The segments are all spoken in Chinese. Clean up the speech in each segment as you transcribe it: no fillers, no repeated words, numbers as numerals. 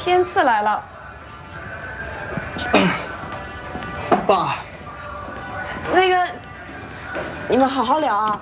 天赐来了。 爸， 那个，你们好好聊啊。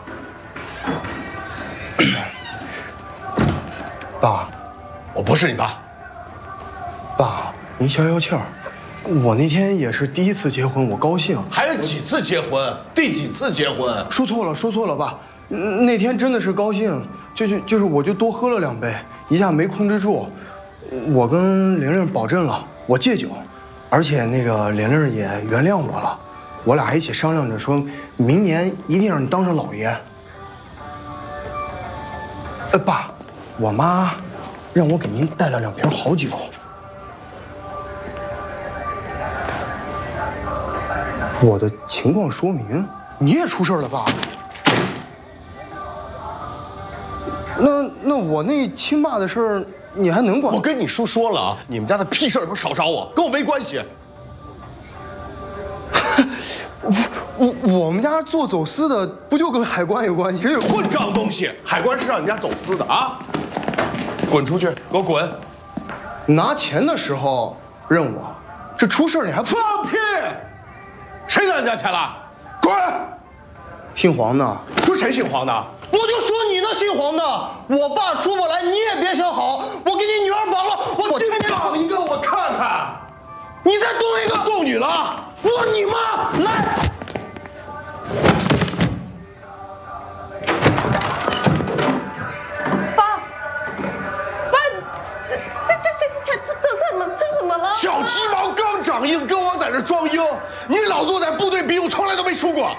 爸， 我不是你爸。 爸，您消消气儿。我那天也是第一次结婚，我高兴。 还有几次结婚？第几次结婚？ 说错了，爸。那天真的是高兴，就是我就多喝了2杯，一下没控制住。我跟玲玲保证了，我戒酒，而且那个玲玲也原谅我了。我俩一起商量着说，明年一定让你当上老爷。爸，我妈让我给您带了2瓶好酒。我的情况说明你也出事了吧？那我那亲爸的事儿你还能管？ 我跟你叔说了啊，你们家的屁事儿都少找我，跟我没关系。 我们家做走私的不就跟海关有关系？ 混账东西！海关是让你家走私的啊！滚出去，给我滚！ 拿钱的时候认我，这出事你还放屁！谁拿你家钱了？滚！ 姓黄的？ 说谁姓黄的？ 我就说你那姓黄的，我爸出不来，你也别想好。我给你女儿绑了，我天天绑一个我看看。 你再动一个， 动你了！ 我你妈！来！ 爸，他怎么了？ 小鸡毛刚长硬，跟我在这装鹰。你老子我在部队比武从来都没输过。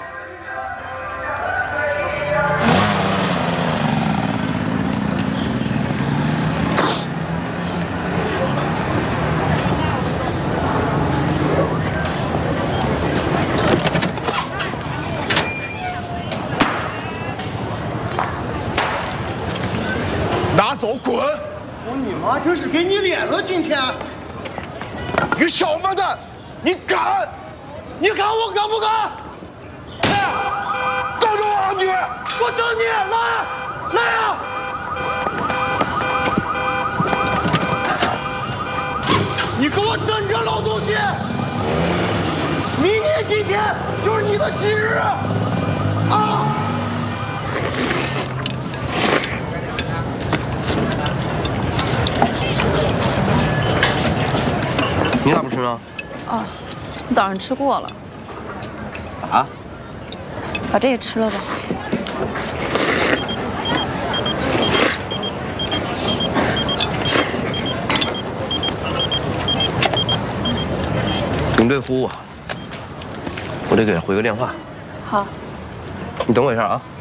拿走，滚！ 我你妈真是给你脸了，今天！ 你个小笨蛋，你敢？你看我敢不敢？等着我啊你！ 我等你，来啊！你给我等着，老东西！明年今天就是你的忌日啊！ 你咋不吃呢？ 哦，你早上吃过了。 啊？ 把这个吃了吧。 你们队呼我，我得给他回个电话。 好。 你等我一下啊。